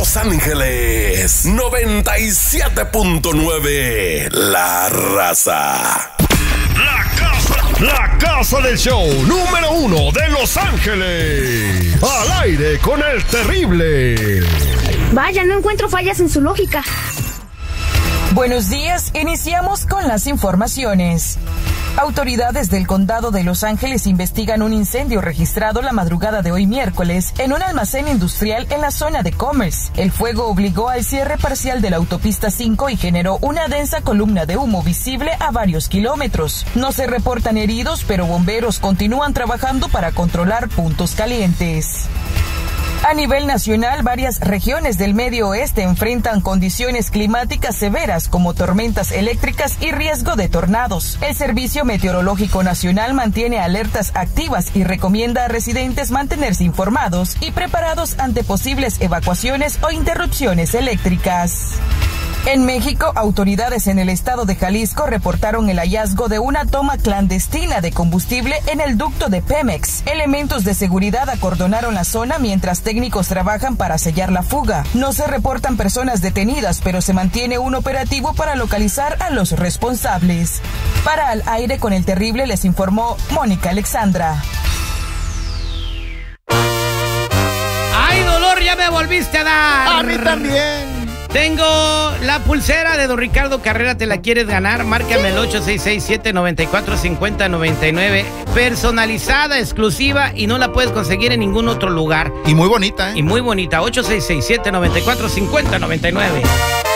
Los Ángeles 97.9. La Raza. La casa del show número 1 de Los Ángeles. Al aire con el terrible. Vaya, no encuentro fallas en su lógica. Buenos días, iniciamos con las informaciones. Autoridades del condado de Los Ángeles investigan un incendio registrado la madrugada de hoy miércoles en un almacén industrial en la zona de Commerce. El fuego obligó al cierre parcial de la autopista 5 y generó una densa columna de humo visible a varios kilómetros. No se reportan heridos, pero bomberos continúan trabajando para controlar puntos calientes. A nivel nacional, varias regiones del medio oeste enfrentan condiciones climáticas severas como tormentas eléctricas y riesgo de tornados. El Servicio Meteorológico Nacional mantiene alertas activas y recomienda a residentes mantenerse informados y preparados ante posibles evacuaciones o interrupciones eléctricas. En México, autoridades en el estado de Jalisco reportaron el hallazgo de una toma clandestina de combustible en el ducto de Pemex. Elementos de seguridad acordonaron la zona mientras técnicos trabajan para sellar la fuga. No se reportan personas detenidas, pero se mantiene un operativo para localizar a los responsables. Para Al Aire con el Terrible les informó Mónica Alexandra. ¡Ay, dolor! ¡Ya me volviste a dar! ¡A mí también! Tengo la pulsera de don Ricardo Carrera, ¿te la quieres ganar? Márcame el 866-794-5099. Personalizada, exclusiva y no la puedes conseguir en ningún otro lugar. Y muy bonita, ¿eh? Y muy bonita, 866-794-5099.